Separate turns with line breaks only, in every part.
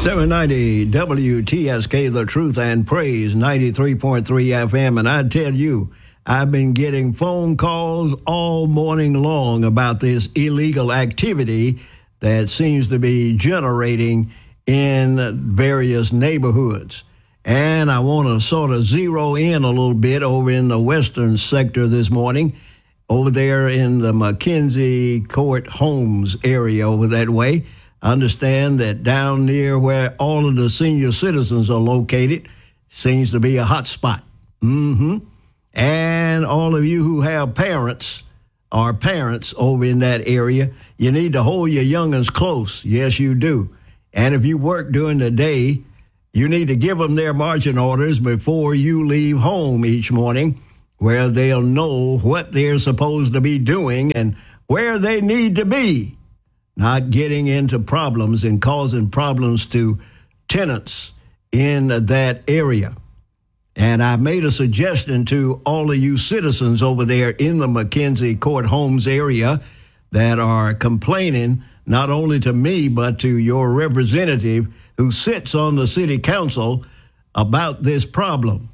790 WTSK, The Truth and Praise, 93.3 FM. And I tell you, I've been getting phone calls all morning long about this illegal activity that seems to be generating in various neighborhoods. And I want to sort of zero in a little bit over in the western sector this morning, over there in the McKenzie Court Homes area over that way. I understand that down near where all of the senior citizens are located seems to be a hot spot. And all of you who have parents or parents over in that area, you need to hold your young'uns close. Yes, you do. And if you work during the day, you need to give them their marching orders before you leave home each morning, where they'll know what they're supposed to be doing and where they need to be. Not getting into problems and causing problems to tenants in that area. And I made a suggestion to all of you citizens over there in the McKenzie Court Homes area that are complaining, not only to me, but to your representative who sits on the city council about this problem.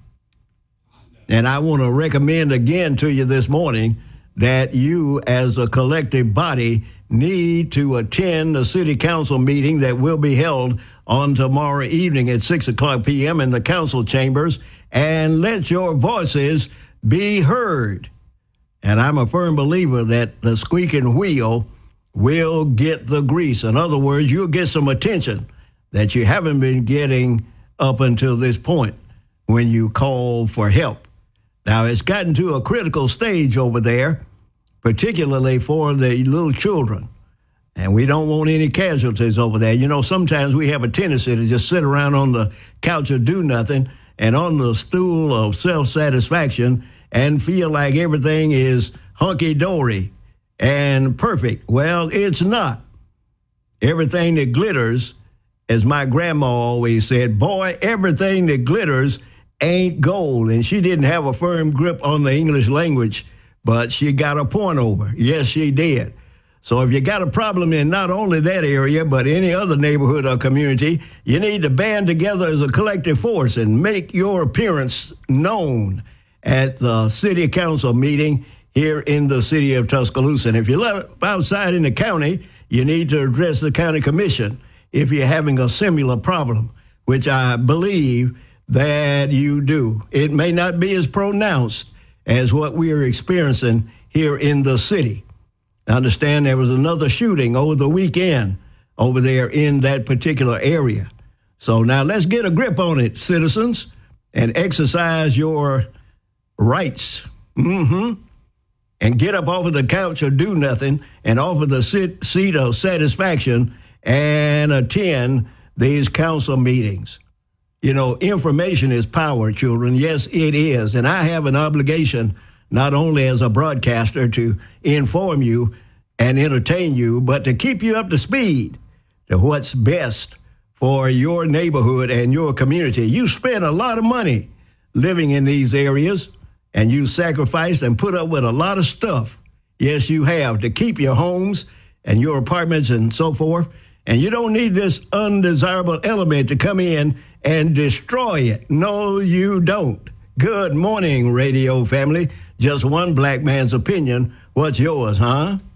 And I want to recommend again to you this morning that you as a collective body need to attend the city council meeting that will be held on tomorrow evening at 6 o'clock p.m. in the council chambers, and let your voices be heard. And I'm a firm believer that the squeaking wheel will get the grease. In other words, you'll get some attention that you haven't been getting up until this point when you call for help. Now, it's gotten to a critical stage over there, particularly for the little children. And we don't want any casualties over there. You know, sometimes we have a tendency to just sit around on the couch or do nothing and on the stool of self-satisfaction and feel like everything is hunky-dory and perfect. Well, it's not. Everything that glitters, as my grandma always said, boy, everything that glitters ain't gold. And she didn't have a firm grip on the English language, but she got a point over. Yes, she did. So if you got a problem in not only that area, but any other neighborhood or community, you need to band together as a collective force and make your appearance known at the city council meeting here in the city of Tuscaloosa. And if you live outside in the county, you need to address the county commission if you're having a similar problem, which I believe that you do. It may not be as pronounced as what we are experiencing here in the city. I understand there was another shooting over the weekend over there in that particular area. So now let's get a grip on it, citizens, and exercise your rights. And get up off of the couch or do nothing and off of the seat of satisfaction and attend these council meetings. You know, information is power, children. Yes, it is. And I have an obligation, not only as a broadcaster, to inform you and entertain you, but to keep you up to speed to what's best for your neighborhood and your community. You spend a lot of money living in these areas, and you sacrificed and put up with a lot of stuff. Yes, you have, to keep your homes and your apartments and so forth. And you don't need this undesirable element to come in and destroy it. No, you don't. Good morning, radio family. Just one black man's opinion. What's yours, huh?